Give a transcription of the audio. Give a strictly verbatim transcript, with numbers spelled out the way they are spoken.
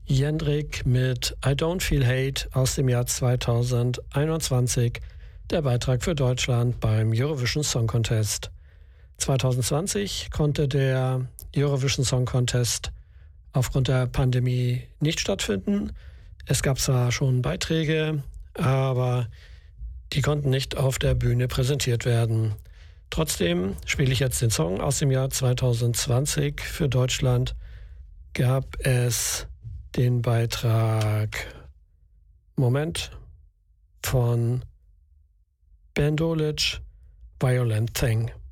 Jendrik mit I Don't Feel Hate aus dem Jahr zweitausendeinundzwanzig, der Beitrag für Deutschland beim Eurovision Song Contest. zwanzig zwanzig konnte der Eurovision Song Contest aufgrund der Pandemie nicht stattfinden. Es gab zwar schon Beiträge, aber die konnten nicht auf der Bühne präsentiert werden. Trotzdem spiele ich jetzt den Song aus dem Jahr zwanzig zwanzig. Für Deutschland gab es den Beitrag Moment von Ben Dolic, Violent Thing.